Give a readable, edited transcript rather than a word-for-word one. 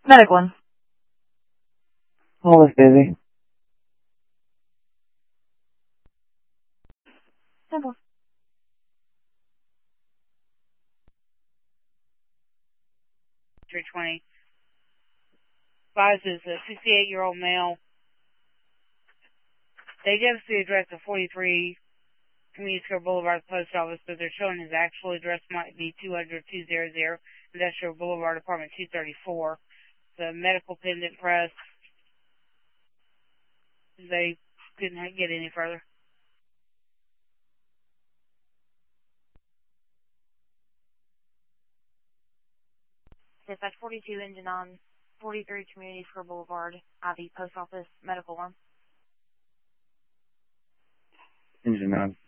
Medical one. Call is busy. Simple. $320. Advises a 68-year-old male. They gave us the address of 43 Community Square Boulevard, Post Office, but they're showing his actual address might be 200-200 Industrial Boulevard, Apartment 234. The medical pendant press. They couldn't get any further. Dispatch 42, engine on 43 Community Square Boulevard, IV Post Office, medical one. Engine on.